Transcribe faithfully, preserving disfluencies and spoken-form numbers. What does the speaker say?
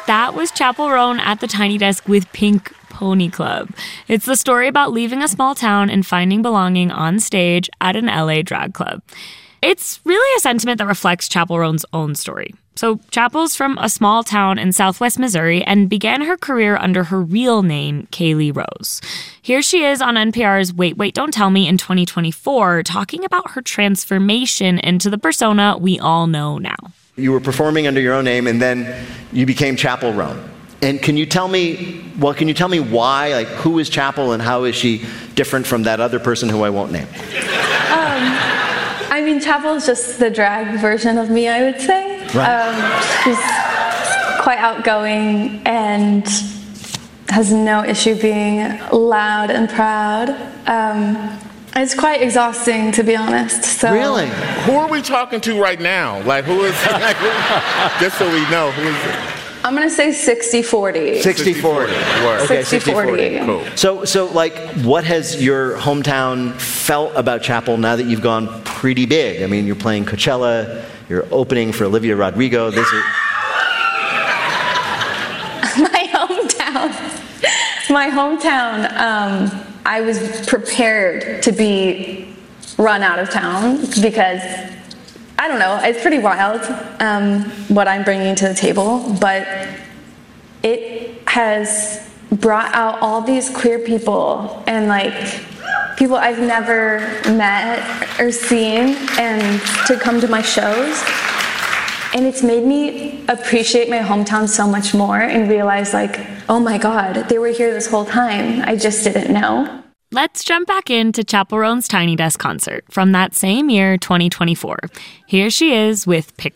That was Chappell Roan at the Tiny Desk with Pink Pony Club. It's the story about leaving a small town and finding belonging on stage at an L A drag club. It's really a sentiment that reflects Chappell Roan's own story. So Chappell's from a small town in southwest Missouri and began her career under her real name, Kaylee Rose. Here she is on N P R's Wait, Wait, Don't Tell Me in twenty twenty-four, talking about her transformation into the persona we all know now. You were performing under your own name, and then you became Chappell Roan. And can you tell me, well, can you tell me why? Like, who is Chappell, and how is she different from that other person who I won't name? Um, I mean, Chappell is just the drag version of me, I would say. Right. Um, she's quite outgoing and has no issue being loud and proud. Um, it's quite exhausting, to be honest. So. Really? Who are we talking to right now? Like, who is, like, who, just so we know, who is it? I'm going to say sixty forty. sixty forty. Okay, sixty forty. Cool. So, so like, what has your hometown felt about Chappell now that you've gone pretty big? I mean, you're playing Coachella, you're opening for Olivia Rodrigo. This is... My hometown. My hometown, um, I was prepared to be run out of town because... I don't know, it's pretty wild um, what I'm bringing to the table, but it has brought out all these queer people and like people I've never met or seen and to come to my shows. And it's made me appreciate my hometown so much more and realize like, oh my God, they were here this whole time. I just didn't know. Let's jump back into Chappell Roan's Tiny Desk concert from that same year, twenty twenty-four. Here she is with Picture